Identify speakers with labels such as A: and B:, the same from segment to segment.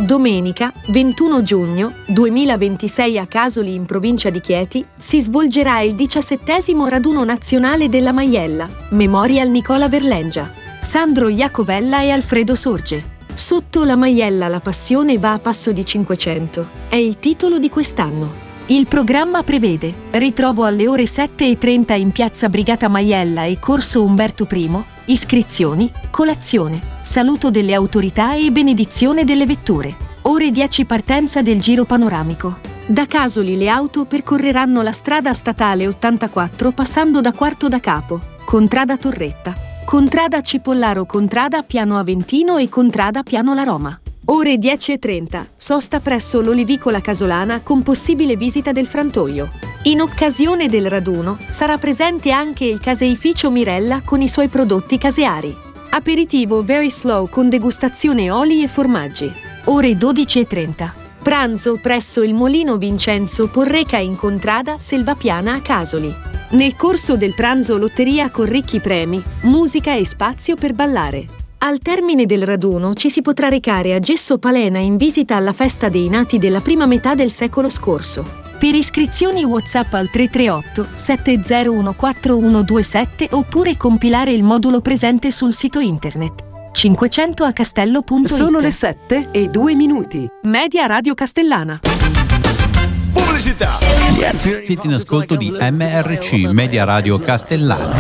A: Domenica, 21 giugno 2026 a Casoli in provincia di Chieti, si svolgerà il 17° raduno nazionale della Maiella, Memorial Nicola Verlengia, Sandro Iacovella e Alfredo Sorge. Sotto la Maiella la passione va a passo di 500, è il titolo di quest'anno. Il programma prevede ritrovo alle ore 7:30 in piazza Brigata Maiella e corso Umberto I, iscrizioni, colazione, saluto delle autorità e benedizione delle vetture. Ore 10 partenza del giro panoramico. Da Casoli le auto percorreranno la strada statale 84 passando da Quarto da Capo, Contrada Torretta, Contrada Cipollaro, Contrada Piano Aventino e Contrada Piano La Roma. Ore 10:30, sosta presso l'Olivicola Casolana con possibile visita del frantoio. In occasione del raduno sarà presente anche il caseificio Mirella con i suoi prodotti caseari. Aperitivo very slow con degustazione oli e formaggi. Ore 12:30. Pranzo presso il Molino Vincenzo Porreca in Contrada Selvapiana a Casoli. Nel corso del pranzo lotteria con ricchi premi, musica e spazio per ballare. Al termine del raduno ci si potrà recare a Gesso Palena in visita alla festa dei nati della prima metà del secolo scorso. Per iscrizioni WhatsApp al 338 7014127 oppure compilare il modulo presente sul sito internet 500acastello.it.
B: Sono le 7:02.
A: Media Radio Castellana.
C: Pubblicità.
D: Siete in ascolto di MRC Media Radio Castellana.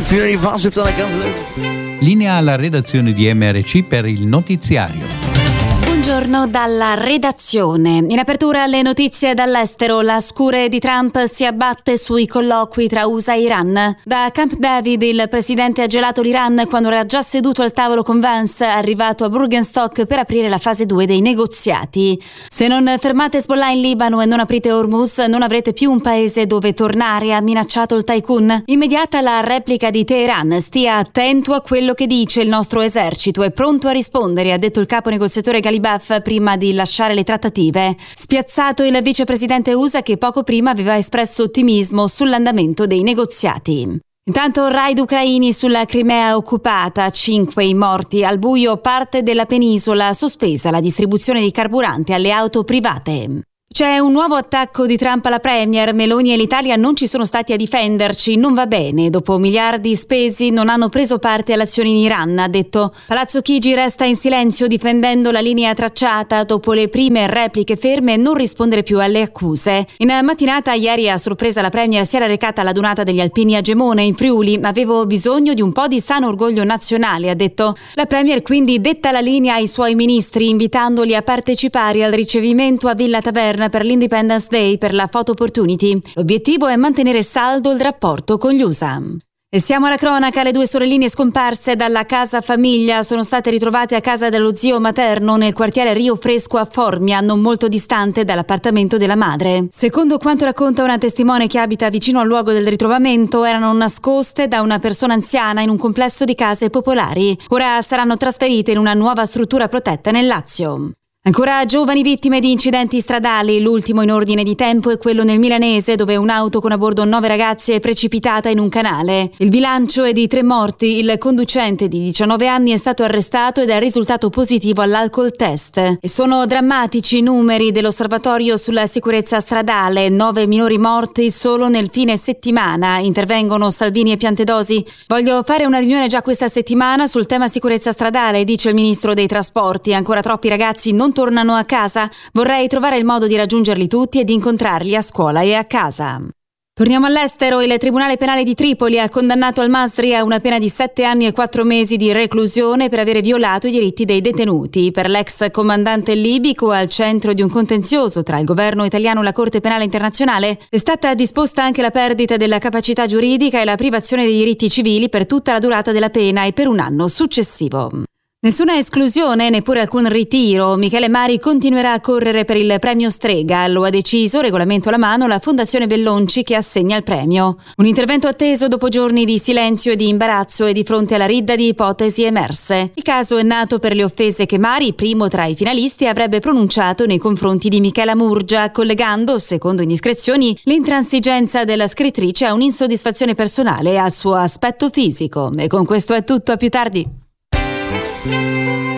D: Linea alla redazione di MRC per il notiziario.
E: Buongiorno dalla redazione. In apertura alle notizie dall'estero, la scure di Trump si abbatte sui colloqui tra USA e Iran. Da Camp David il presidente ha gelato l'Iran quando era già seduto al tavolo con Vance, arrivato a Burgenstock per aprire la fase 2 dei negoziati. Se non fermate Hezbollah in Libano e non aprite Hormuz, non avrete più un paese dove tornare, ha minacciato il tycoon. Immediata la replica di Teheran. Stia attento a quello che dice il nostro esercito, è pronto a rispondere, ha detto il capo negoziatore Ghalibaf prima di lasciare le trattative. Spiazzato il vicepresidente USA che poco prima aveva espresso ottimismo sull'andamento dei negoziati. Intanto raid ucraini sulla Crimea occupata, 5 i morti, al buio parte della penisola, sospesa la distribuzione di carburante alle auto private. C'è un nuovo attacco di Trump alla Premier. Meloni e l'Italia non ci sono stati a difenderci, non va bene. Dopo miliardi spesi non hanno preso parte alle azioni in Iran, ha detto. Palazzo Chigi resta in silenzio difendendo la linea tracciata dopo le prime repliche ferme e non rispondere più alle accuse. In mattinata ieri a sorpresa la Premier si era recata alla donata degli Alpini a Gemone in Friuli. Avevo bisogno di un po' di sano orgoglio nazionale, ha detto. La Premier quindi detta la linea ai suoi ministri invitandoli a partecipare al ricevimento a Villa Taverna per l'Independence Day per la Photo Opportunity. L'obiettivo è mantenere saldo il rapporto con gli USA. E siamo alla cronaca, le 2 sorelline scomparse dalla casa famiglia sono state ritrovate a casa dello zio materno nel quartiere Rio Fresco a Formia, non molto distante dall'appartamento della madre. Secondo quanto racconta una testimone che abita vicino al luogo del ritrovamento, erano nascoste da una persona anziana in un complesso di case popolari. Ora saranno trasferite in una nuova struttura protetta nel Lazio. Ancora giovani vittime di incidenti stradali, l'ultimo in ordine di tempo è quello nel Milanese dove un'auto con a bordo 9 ragazze è precipitata in un canale. Il bilancio è di 3 morti, il conducente di 19 anni è stato arrestato ed è risultato positivo all'alcol test. E sono drammatici i numeri dell'Osservatorio sulla sicurezza stradale, 9 minori morti solo nel fine settimana, intervengono Salvini e Piantedosi. Voglio fare una riunione già questa settimana sul tema sicurezza stradale, dice il ministro dei trasporti, ancora troppi ragazzi non tornano a casa, vorrei trovare il modo di raggiungerli tutti e di incontrarli a scuola e a casa. Torniamo all'estero. Il Tribunale Penale di Tripoli ha condannato al-Masri a una pena di 7 anni e 4 mesi di reclusione per avere violato i diritti dei detenuti. Per l'ex comandante libico, al centro di un contenzioso tra il governo italiano e la Corte Penale Internazionale, è stata disposta anche la perdita della capacità giuridica e la privazione dei diritti civili per tutta la durata della pena e per un anno successivo. Nessuna esclusione, neppure alcun ritiro. Michele Mari continuerà a correre per il premio Strega. Lo ha deciso, regolamento alla mano, la Fondazione Bellonci che assegna il premio. Un intervento atteso dopo giorni di silenzio e di imbarazzo e di fronte alla ridda di ipotesi emerse. Il caso è nato per le offese che Mari, primo tra i finalisti, avrebbe pronunciato nei confronti di Michela Murgia, collegando, secondo indiscrezioni, l'intransigenza della scrittrice a un'insoddisfazione personale e al suo aspetto fisico. E con questo è tutto, a più tardi.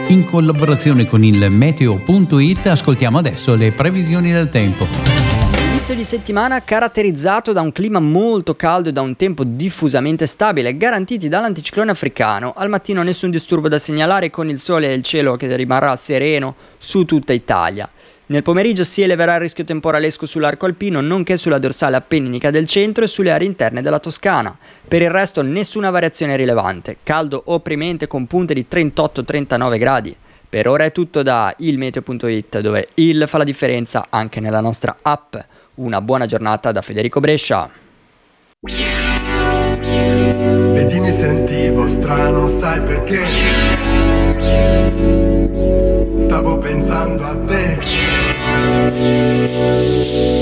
D: In collaborazione con il Meteo.it ascoltiamo adesso le previsioni del tempo.
F: Inizio di settimana caratterizzato da un clima molto caldo e da un tempo diffusamente stabile, garantiti dall'anticiclone africano. Al mattino nessun disturbo da segnalare, con il sole e il cielo che rimarrà sereno su tutta Italia. Nel pomeriggio si eleverà il rischio temporalesco sull'arco alpino, nonché sulla dorsale appenninica del centro e sulle aree interne della Toscana. Per il resto nessuna variazione rilevante, caldo opprimente con punte di 38-39 gradi. Per ora è tutto da ilmeteo.it, dove il fa la differenza anche nella nostra app. Una buona giornata da Federico Brescia.
C: Vedi, mi sentivo strano, sai perché? Stavo pensando a te.